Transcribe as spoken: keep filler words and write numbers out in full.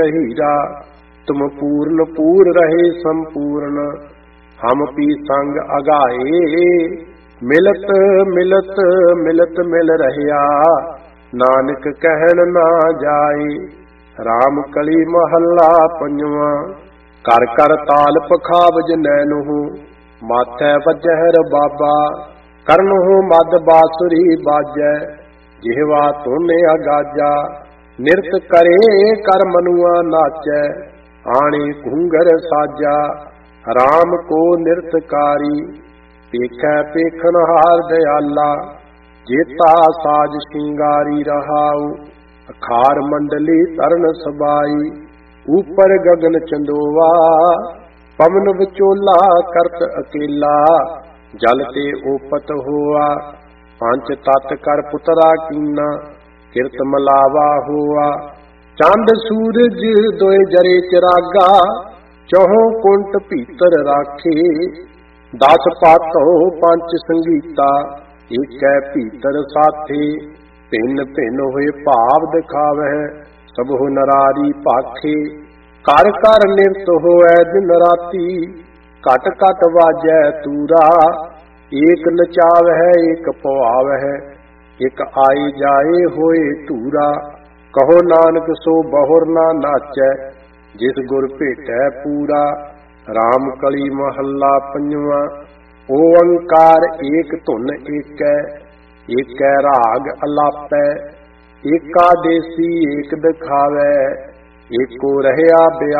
हीरा। तुम पूर्ण पूर रहे संपूर्ण, हम पी संग अगाए। मिलत मिलत मिलत मिल रहया, नानक कहन ना जाए। राम कली महला पंजवा, कर कर ताल पखावज नैनहु। माथै वजहर बाबा, करनहु मद बासुरी बाजै। जिहवा तोने अगाजा, निरत करे कर मनुआ नाचै। आणे घूंगर साजा, राम को निरतकारी। पेखै पेखनहार दयाला, जेता साज श्रृंगारी रहाऊ। अखार मंडली तरण सबाई, ऊपर गगन चंदोवा। पवन विचोला करत अकेला, जल ते ओपत होआ। पंच तत कर पुतरा कीना, किरत मलावा होआ। चंद सूरज दोए जरे चिरागा, चौहों कुंट भीतर राखे। दस पातो पंच संगीता, एकै भीतर साथे। भिन्न भिन्न होए भाव दिखावै, सबो नरारी भाखे। कर कर निरत होए दिन राती, घट घट वाजै तूरा। एक नचावै एक पवावै, एक आए जाए होए धूरा। कहो नानक सो बहुर ना नाचै, जिस गुर भेटै पूरा। राम कली महला पंजवा, ओंकार एक धुन एकै। एकै राग अलापै, एका देसी एक दिखावै। एको रहया